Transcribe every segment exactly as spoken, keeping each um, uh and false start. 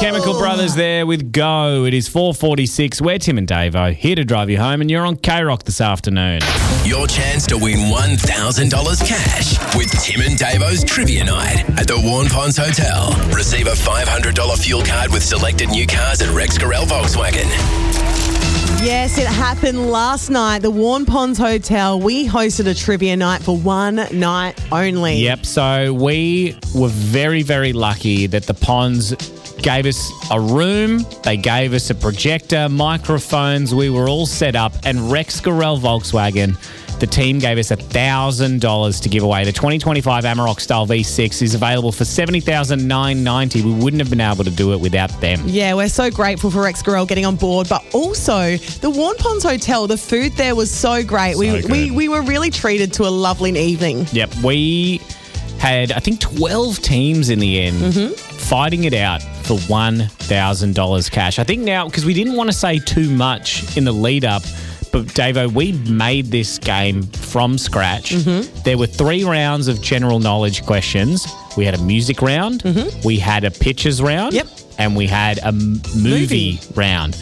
Chemical Brothers there with Go. It is four forty-six. We're Tim and Davo, here to drive you home, and you're on K-Rock this afternoon. Your chance to win one thousand dollars cash with Tim and Davo's Trivia Night at the Warren Ponds Hotel. Receive a five hundred dollars fuel card with selected new cars at Rex Gorell Volkswagen. Yes, it happened last night. The Warren Ponds Hotel, we hosted a trivia night for one night only. Yep, so we were very, very lucky that the Ponds gave us a room, they gave us a projector, microphones, we were all set up, and Rex Gorell Volkswagen, the team gave us one thousand dollars to give away. The twenty twenty-five Amarok Style V six is available for seventy thousand nine hundred ninety dollars. We wouldn't have been able to do it without them. Yeah, we're so grateful for Rex Gorell getting on board, but also the Warren Ponds Hotel, the food there was so great. So we, good. we we were really treated to a lovely evening. Yep, we had, I think, twelve teams in the end mm-hmm. fighting it out for one thousand dollars cash. I think now, because we didn't want to say too much in the lead up, but Davo, we made this game from scratch. Mm-hmm. There were three rounds of general knowledge questions. We had a music round, mm-hmm. we had a pictures round, yep. and we had a m- movie, movie round.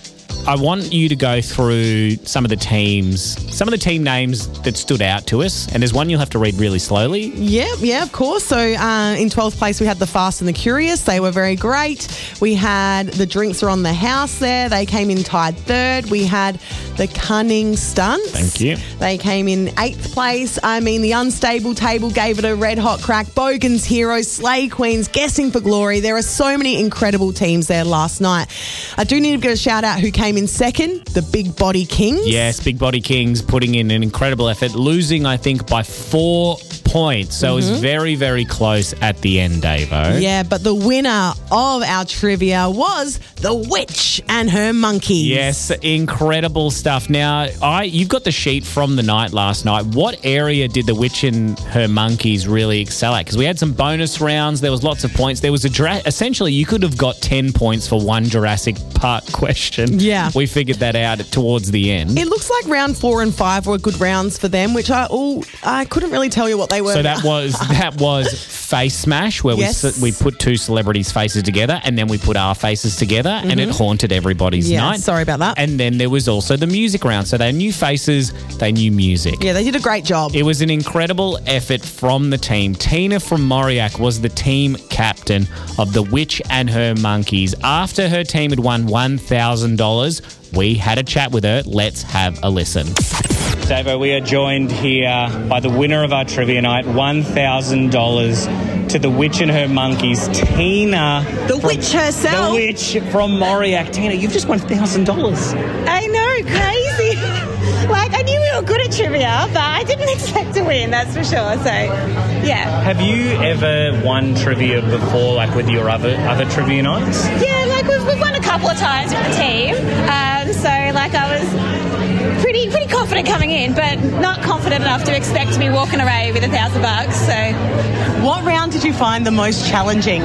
I want you to go through some of the teams, some of the team names that stood out to us, and there's one you'll have to read really slowly. Yeah, yeah, of course. So uh, in twelfth place, we had the Fast and the Curious. They were very great. We had the Drinks Are on the House there. They came in tied third. We had the Cunning Stunts. Thank you. They came in eighth place. I mean, the Unstable Table gave it a red hot crack. Bogan's Heroes, Slay Queens, Guessing for Glory. There are so many incredible teams there last night. I do need to give a shout out who came in second, the Big Body Kings. Yes, Big Body Kings putting in an incredible effort, losing, I think, by four points. So mm-hmm. it was very, very close at the end, Davo. Yeah, but the winner of our trivia was the Witch and Her Monkeys. Yes, incredible stuff. Now, I you've got the sheet from the night last night. What area did the Witch and Her Monkeys really excel at? Because we had some bonus rounds. There was lots of points. There was a dra- essentially you could have got ten points for one Jurassic Park question. Yeah. We figured that out towards the end. It looks like round four and five were good rounds for them, which I all I couldn't really tell you what they were. So that was that was Face Smash, where yes. we we put two celebrities' faces together, and then we put our faces together, mm-hmm. and it haunted everybody's yeah, night. Sorry about that. And then there was also the music round. So they knew faces, they knew music. Yeah, they did a great job. It was an incredible effort from the team. Tina from Moriac was the team captain of the Witch and Her Monkeys. After her team had won one thousand dollars, we had a chat with her. Let's have a listen. Davo, we are joined here by the winner of our trivia night, one thousand dollars to the Witch and Her Monkeys, Tina. The from, Witch herself. The Witch from Moriac. Tina, you've just won one thousand dollars. I know, crazy. Like, I knew we were good at trivia, but I didn't expect to win, that's for sure. So, yeah. Have you ever won trivia before, like with your other other trivia nights? Yeah, like we've, we've won a couple of times with the team. Um, so, like, I was pretty pretty confident coming in, but not confident enough to expect to be walking away with a thousand bucks. So, what round did you find the most challenging?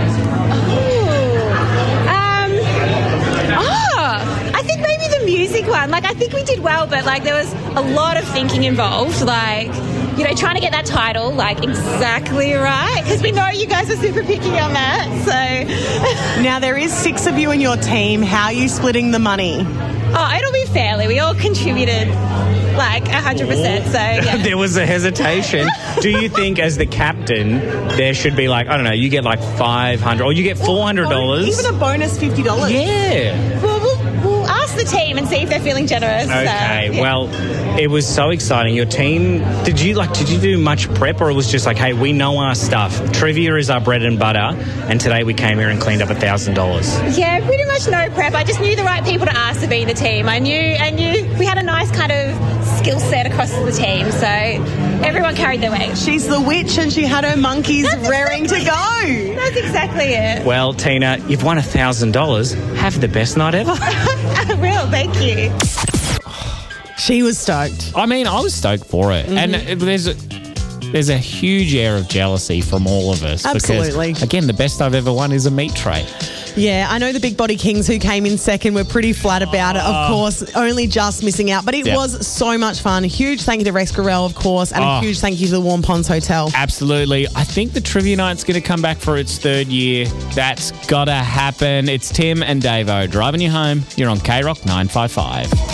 Music one. Like, I think we did well, but like there was a lot of thinking involved, like, you know, trying to get that title like exactly right, because we know you guys are super picky on that. So now there is six of you in your team. How are you splitting the money? Oh, it'll be fairly. We all contributed like one hundred percent. So yeah. There was a hesitation. Do you think as the captain there should be like, I don't know, you get like five hundred dollars or you get four hundred dollars? Even a bonus fifty dollars. Yeah. Well, we'll, we'll ask the team and see if they're feeling generous. Okay. Uh, yeah. Well, it was so exciting. Your team, did you like, did you do much prep, or it was just like, hey, we know our stuff. Trivia is our bread and butter, and today we came here and cleaned up one thousand dollars. Yeah, pretty much no prep. I just knew the right people to ask to be in the team. I knew, I knew we had a nice kind of skill set across the team, so everyone carried their weight. She's the witch and she had her monkeys That's raring exactly, to go. That's exactly it. Well, Tina, you've won one thousand dollars. Have the best night ever. I will, thank you. She was stoked. I mean, I was stoked for it. Mm-hmm. And there's a, there's a huge air of jealousy from all of us. Absolutely. Because, again, the best I've ever won is a meat tray. Yeah, I know the Big Body Kings who came in second were pretty flat about it, of course, only just missing out. But it Yep. was so much fun. Huge thank you to Rex Gorell, of course, and Oh. a huge thank you to the Warm Ponds Hotel. Absolutely. I think the Trivia Night's going to come back for its third year. That's got to happen. It's Tim and Davo driving you home. You're on K Rock nine five five.